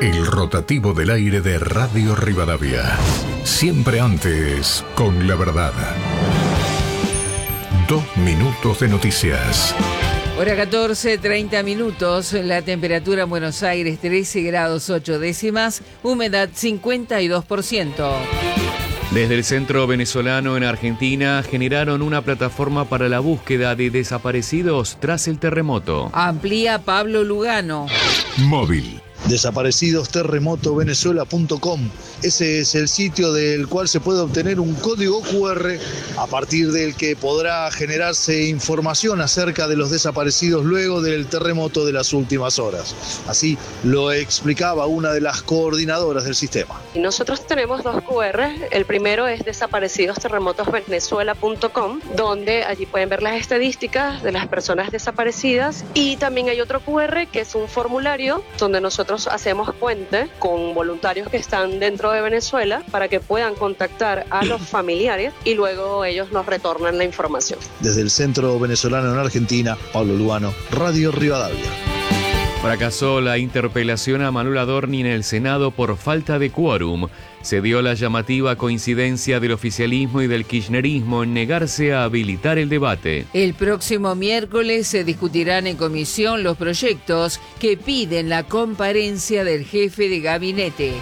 El rotativo del aire de Radio Rivadavia. Siempre antes, con la verdad. 2 minutos de noticias. Hora 14, 30 minutos. La temperatura en Buenos Aires 13 grados 8 décimas. Humedad 52%. Desde el Centro Venezolano en Argentina generaron una plataforma para la búsqueda de desaparecidos tras el terremoto. Amplía Pablo Lugano. Móvil. Desaparecidosterremotovenezuela.com. Ese es el sitio del cual se puede obtener un código QR a partir del que podrá generarse información acerca de los desaparecidos luego del terremoto de las últimas horas. Así lo explicaba una de las coordinadoras del sistema. Nosotros tenemos 2 QR. El primero es desaparecidosterremotovenezuela.com, donde allí pueden ver las estadísticas de las personas desaparecidas, y también hay otro QR que es un formulario donde nosotros hacemos puente con voluntarios que están dentro de Venezuela para que puedan contactar a los familiares y luego ellos nos retornan la información. Desde el Centro Venezolano en Argentina, Pablo Lugano, Radio Rivadavia. Fracasó la interpelación a Manuel Adorni en el Senado por falta de quórum. Se dio la llamativa coincidencia del oficialismo y del kirchnerismo en negarse a habilitar el debate. El próximo miércoles se discutirán en comisión los proyectos que piden la comparencia del jefe de gabinete.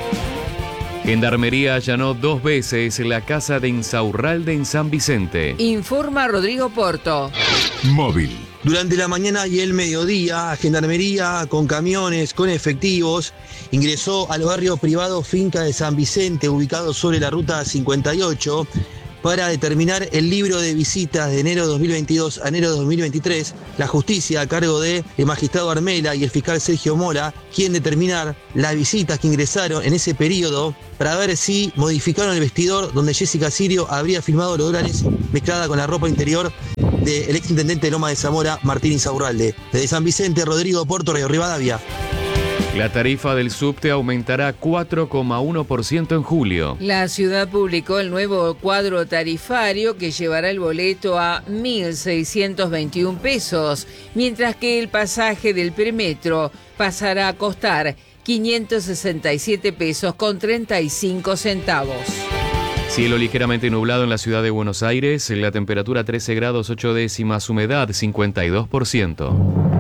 Gendarmería allanó 2 veces la casa de Insaurralde en San Vicente. Informa Rodrigo Porto. Móvil. Durante la mañana y el mediodía, Gendarmería, con camiones, con efectivos, ingresó al barrio privado Finca de San Vicente, ubicado sobre la ruta 58, para determinar el libro de visitas de enero 2022 a enero 2023. La justicia, a cargo del magistrado Armela y el fiscal Sergio Mora, quieren determinar las visitas que ingresaron en ese periodo para ver si modificaron el vestidor donde Jessica Sirio habría filmado los dólares mezclada con la ropa interior del exintendente de Loma de Zamora, Martín Insaurralde. Desde San Vicente, Rodrigo Porto, Radio Rivadavia. La tarifa del subte aumentará 4,1% en julio. La ciudad publicó el nuevo cuadro tarifario que llevará el boleto a 1.621 pesos, mientras que el pasaje del premetro pasará a costar 567 pesos con 35 centavos. Cielo ligeramente nublado en la ciudad de Buenos Aires, la temperatura 13 grados 8 décimas, humedad 52%.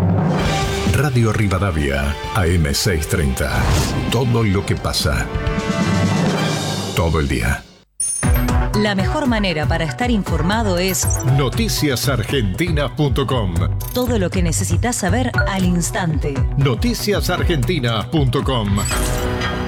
Radio Rivadavia, AM630. Todo lo que pasa. Todo el día. La mejor manera para estar informado es noticiasargentina.com. todo lo que necesitas saber al instante. Noticiasargentina.com.